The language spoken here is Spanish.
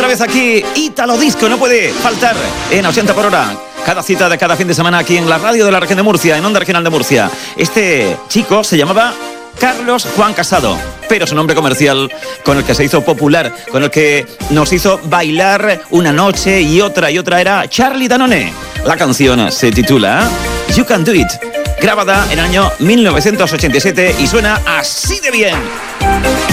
otra vez aquí. Ítalo Disco no puede faltar en 80 por hora. Cada cita de cada fin de semana aquí en la radio de la región de Murcia, en Onda Regional de Murcia. Este chico se llamaba Carlos Juan Casado, pero su nombre comercial, con el que se hizo popular, con el que nos hizo bailar una noche y otra era Charlie Danone. La canción se titula You Can Do It, grabada en el año 1987 y suena así de bien.